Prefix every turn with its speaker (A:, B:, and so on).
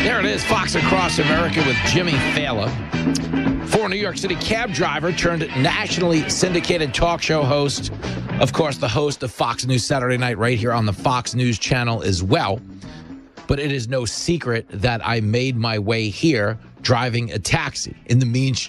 A: There it is, Fox Across America with Jimmy Fallon. Former New York City cab driver turned nationally syndicated talk show host. Of course, the host of Fox News Saturday Night right here on the Fox News channel as well. But it is no secret that I made my way here driving a taxi in the mean